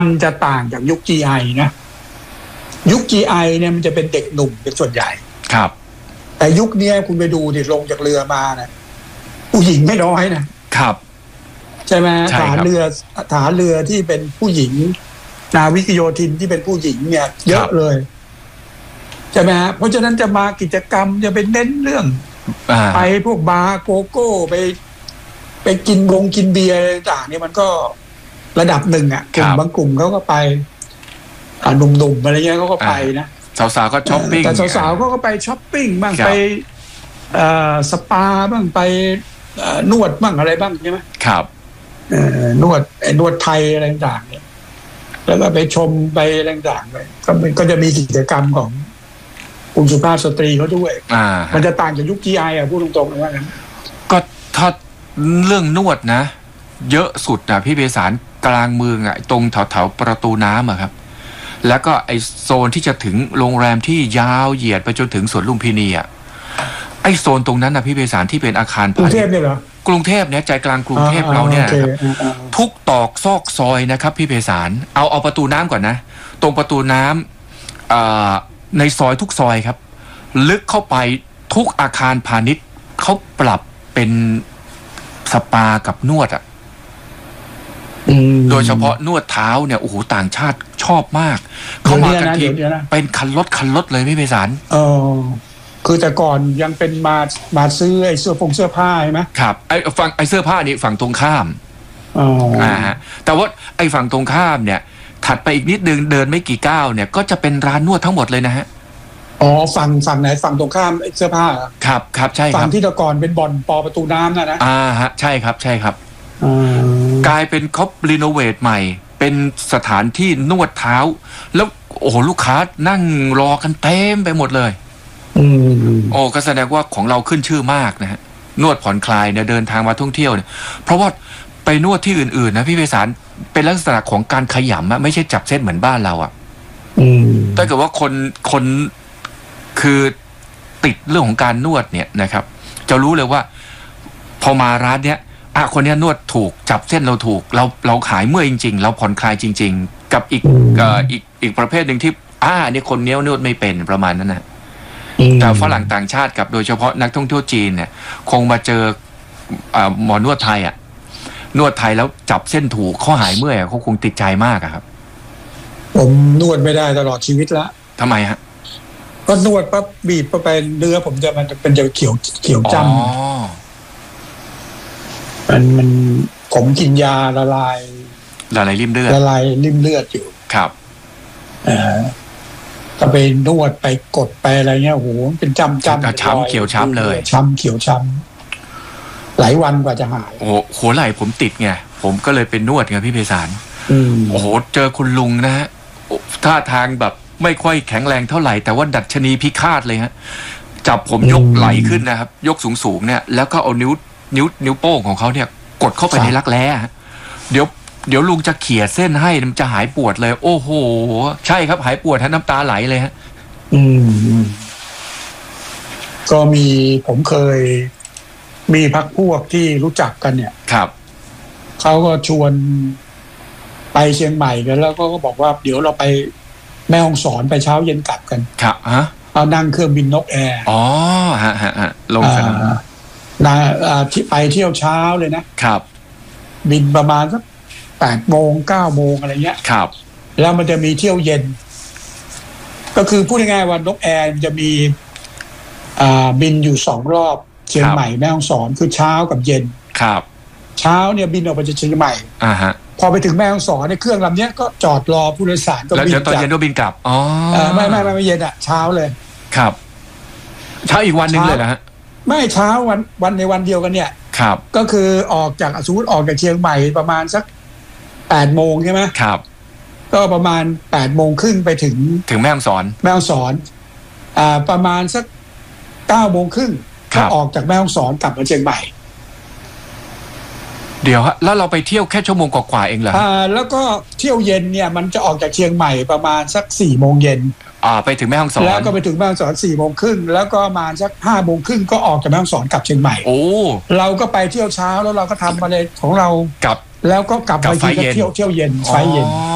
มันจะต่างจากยุค GI นะยุค GI เนี่ยมันจะเป็นเด็กหนุ่มเป็นส่วนใหญ่ครับแต่ยุคนี้คุณไปดูดิลงจากเรือมานะผู้หญิงไม่น้อยนะครับใช่ไหมฐานเรือที่เป็นผู้หญิงนาวิกโยธินที่เป็นผู้หญิงเนี่ยเยอะเลยใช่ไหมฮะเพราะฉะนั้นจะมากิจกรรมจะเป็นเน้นเรื่องไปพวกบาร์โกโก้ไปกินเบียร์ต่างเนี่ยมันก็ระดับหนึ่งอ่ะกลุ่มบางกลุ่มเขาก็ไปหนุ่มๆอะไรเงี้ยเขาก็ไปนะสาวๆก็ช้อปปิ้งแต่สาวๆเขาก็ไปช้อปปิ้งบ้างไปสปาบ้างไปนวดบ้างอะไรบ้างใช่ไหมครับนวดไทยอะไรต่างเนี่ยแล้วก็ไปชมไปอะไรต่างไปก็จะมีกิจกรรมของกลุ่มสุภาพสตรีเขาด้วยมันจะต่างจากยุค GI อ่ะพูดตรงๆว่างั้นก็ถ้าเรื่องนวดนะเยอะสุดนะพี่เบสารกลางเมืองอ่ะตรงแถวประตูน้ำอะครับแล้วก็ไอโซนที่จะถึงโรงแรมที่ยาวเหยียดไปจนถึงสวนลุมพินีอ่ะไอโซนตรงนั้นนะพี่เบสารที่เป็นอาคารพาณิชย์กรุงเทพเนี่ยเหรอกรุงเทพเนี่ยใจกลางกรุงเทพเราเนี่ยครับทุกตอกซอกซอยนะครับพี่เบสารเอาประตูน้ำก่อนนะตรงประตูน้ำในซอยทุกซอยครับลึกเข้าไปทุกอาคารพาณิชย์เขาปรับเป็นสปากับนวดอ่ะโดยเฉพาะนวดเท้าเนี่ยโอ้โหต่างชาติชอบมากเข้ามากันทีเป็นคันรถเลยพี่ไพศาลคือแต่ก่อนยังเป็นมาซื้อไอ้เสื้อผ้าใช่ไหมครับไอ้เสื้อผ้านี่ฝั่งตรงข้ามฮะแต่ว่าไอ้ฝั่งตรงข้ามเนี่ยถัดไปอีกนิดนึงเดินไม่กี่ก้าวเนี่ยก็จะเป็นร้านนวดทั้งหมดเลยนะฮะฝั่งไหนฝั่งตรงข้ามเสื้อผ้าครับใช่ครับฝั่งที่แต่ก่อนเป็นบ่อนปอประตูน้ำนะฮะใช่ครับกลายเป็นเขารีโนเวทใหม่เป็นสถานที่นวดเท้าแล้วโอ้โหลูกค้านั่งรอกันเต็มไปหมดเลยโอ้ก็แสดงว่าของเราขึ้นชื่อมากนะฮะนวดผ่อนคลายเนี่ยเดินทางมาท่องเที่ยวเนี่ยเพราะว่าไปนวดที่อื่นๆนะพี่ไพศาลเป็นลักษณะของการขยำอะไม่ใช่จับเส้นเหมือนบ้านเราอะถ้าเกิดว่าคนคือติดเรื่องของการนวดเนี่ยนะครับจะรู้เลยว่าพอมาร้านเนี้ยคนนี้นวดถูกจับเส้นเราถูกเราขายเมื่อยจริงๆเราผ่อนคลายจริงๆกับอีกประเภทหนึ่งที่นี่คนเนี้ยนวดไม่เป็นประมาณนั้นนะแต่ฝรั่งต่างชาติกับโดยเฉพาะนักท่องเที่ยวจีนเนี่ยคงมาเจอหมอนวดไทยนวดไทยแล้วจับเส้นถูกเขาหายเมื่อยเขาคงติดใจมากครับผมนวดไม่ได้ตลอดชีวิตละทำไมฮะก็นวดปั๊บบีบไปเนื้อผมมันเป็นเขียวจ้ำมันผมกินยาละลายริ่มเลือดอยู่ครับก็ไปนวดไปกดไปอะไรเงี้ยโอ้โหเป็นช้ำเขียวช้ำเลยเขียวช้ำหลายวันกว่าจะหายโอ้โหหัวไหล่ผมติดไงผมก็เลยเป็นนวดไงพี่ไพศาลโอ้โหเจอคุณลุงนะฮะท่าทางแบบไม่ค่อยแข็งแรงเท่าไหร่แต่ว่าดัชนีพิฆาตเลยฮะจับผมยกไหล่ขึ้นนะครับยกสูงเนี่ยแล้วก็เอานิ้วโป้งของเขาเนี่ยกดเข้าไปในรักแร้เดี๋ยวลุงจะเขี่ยเส้นให้มันจะหายปวดเลยโอ้โหใช่ครับหายปวดฮะน้ำตาไหลเลยฮะก็ผมเคยมีพรรคพวกที่รู้จักกันเนี่ยครับเขาก็ชวนไปเชียงใหม่กันแล้วก็บอกว่าเดี๋ยวเราไปแม่ฮ่องสอนไปเช้าเย็นกลับกันครับเอานั่งเครื่องบินนกแอร์ฮะลงสนามที่ไปเที่ยวเช้าเลยนะครับบินประมาณสัก8 โมง 9 โมงอะไรเงี้ยครับแล้วมันจะมีเที่ยวเย็นก็คือพูดง่ายๆว่านกแอร์จะมีบินอยู่2 รอบเชียงใหม่แม่ฮ่องสอนคือเช้ากับเย็นครับเช้าเนี่ยบินออกไปจากเชียงใหม่พอไปถึงแม่ฮ่องสอนในเครื่องลำนี้ก็จอดรอผู้โดยสารก็บินแล้วตอนเย็นก็บินกลับไม่เย็นเช้าเลยครับเช้าอีกวันนึงเลยนะฮะไม่เช้าวันในวันเดียวกันเนี่ยครับก็คือออกจากสมมติออกจากเชียงใหม่ประมาณสัก8 โมงใช่ไหมครับก็ประมาณ8 โมงครึ่งไปถึงแม่ฮ่องสอนประมาณสัก9 โมงครึ่งก็ออกจากแม่ฮ่องสอนกลับมาเชียงใหม่เดี๋ยวฮะแล้วเราไปเที่ยวแค่ชั่วโมงกว่าๆเองเหรอแล้วก็เที่ยวเย็นเนี่ยมันจะออกจากเชียงใหม่ประมาณสัก4 โมงเย็นไปถึงแม่ฮ่องสอนแล้วก็ไปถึงแม่ฮ่องสอน4 โมงครึ่งแล้วก็มาสัก5 โมงครึ่งก็ออกจากแม่ฮ่องสอนกลับเชียงใหม่เราก็ไปเที่ยวเช้าแล้วเราก็ทำอะไรของเรากลับแล้วก็กลับไปที่เที่ยวเย็นไฟเย็น